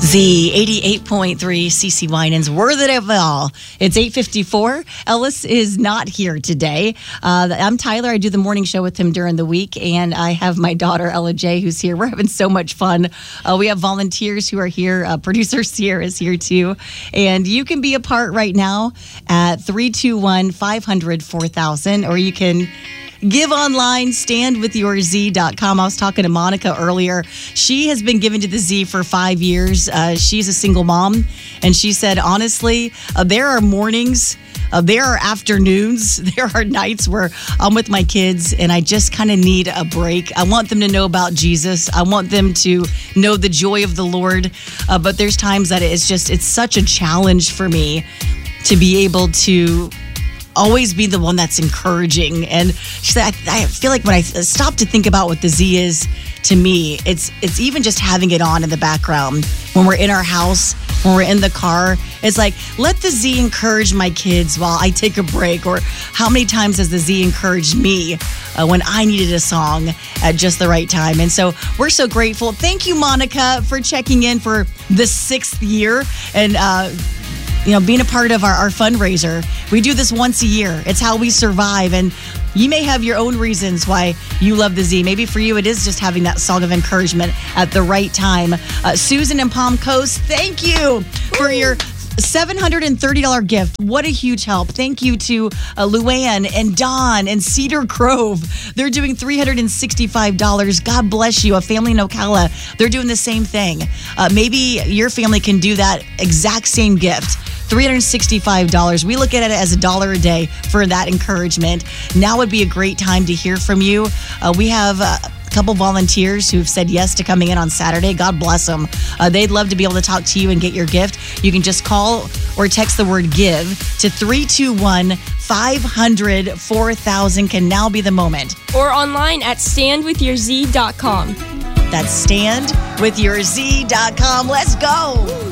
The 88.3 CC Winans, worth it of it all. It's 8:54. Ellis is not here today. I'm Tyler. I do the morning show with him during the week, and I have my daughter, Ella J, who's here. We're having so much fun. We have volunteers who are here. Producer Sierra is here, too. And you can be a part right now at 321-500-4000, or you can give online, standwithyourz.com. I was talking to Monica earlier. She has been giving to the Z for 5 years. She's a single mom, and she said, honestly, there are mornings, there are afternoons, there are nights where I'm with my kids, and I just kind of need a break. I want them to know about Jesus. I want them to know the joy of the Lord. But there's times that it's such a challenge for me to be able to always be the one that's encouraging. And she said, I feel like when I stop to think about what the Z is to me, it's even just having it on in the background when we're in our house, when we're in the car. It's like, let the Z encourage my kids while I take a break. Or how many times has the Z encouraged me when I needed a song at just the right time? And so we're so grateful. Thank you, Monica, for checking in for the 6th year and being a part of our fundraiser. We do this once a year. It's how we survive. And you may have your own reasons why you love the Z. Maybe for you, it is just having that song of encouragement at the right time. Susan in Palm Coast, thank you for your $730 gift. What a huge help. Thank you to Luann and Don and Cedar Grove. They're doing $365. God bless you. A family in Ocala, they're doing the same thing. Maybe your family can do that exact same gift. $365. We look at it as $1 a day for that encouragement. Now would be a great time to hear from you. We have a couple volunteers who've said yes to coming in on Saturday. God bless them. They'd love to be able to talk to you and get your gift. You can just call or text the word GIVE to 321-500-4000. Can now be the moment. Or online at standwithyourz.com. That's standwithyourz.com. Let's go.